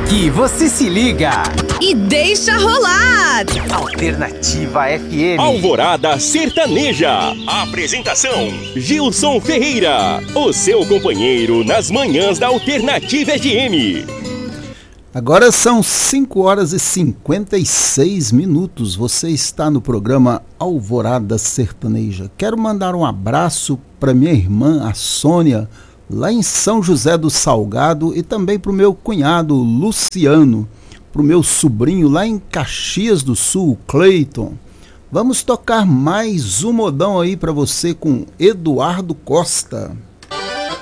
Aqui você se liga e deixa rolar. Alternativa FM. Alvorada Sertaneja. Apresentação: Gilson Ferreira, o seu companheiro nas manhãs da Alternativa FM. Agora são 5 horas e 56 minutos. Você está no programa Alvorada Sertaneja. Quero mandar um abraço para minha irmã, a Sônia, lá em São José do Salgado, e também para o meu cunhado, Luciano, para o meu sobrinho lá em Caxias do Sul, Cleiton. Vamos tocar mais um modão aí para você com Eduardo Costa.